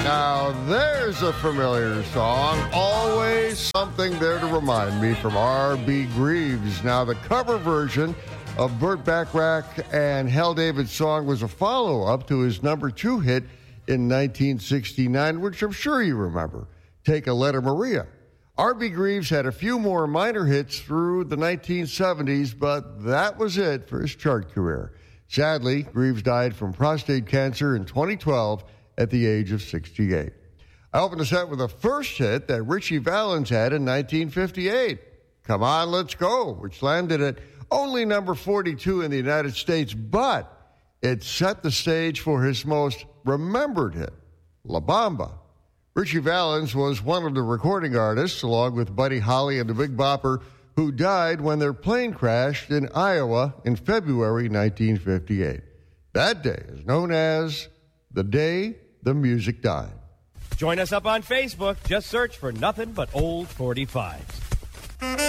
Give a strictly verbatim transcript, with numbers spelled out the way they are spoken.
Now, there's a familiar song. Always something there to remind me from R B Greaves. Now, the cover version of Burt Bacharach and Hal David's song was a follow-up to his number two hit in nineteen sixty-nine, which I'm sure you remember, Take a Letter, Maria. R B Greaves had a few more minor hits through the nineteen seventies, but that was it for his chart career. Sadly, Greaves died from prostate cancer in twenty twelve at the age of sixty-eight. I opened the set with the first hit that Ritchie Valens had in nineteen fifty-eight, Come On, Let's Go, which landed at only number forty-two in the United States, but it set the stage for his most remembered hit, La Bamba. Ritchie Valens was one of the recording artists, along with Buddy Holly and the Big Bopper, who died when their plane crashed in Iowa in February nineteen fifty-eight. That day is known as the day the music died. Join us up on Facebook. Just search for Nothing But Old forty-fives.